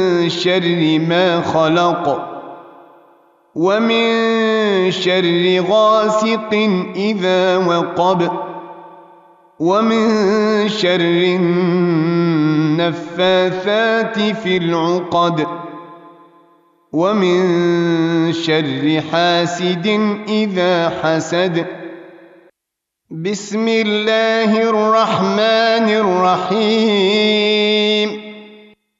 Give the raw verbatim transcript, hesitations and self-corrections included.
شر ما خلق ومن شر غاسق إذا وقب ومن شر النفاثات في العقد ومن شر حاسد إذا حسد. بسم الله الرحمن الرحيم.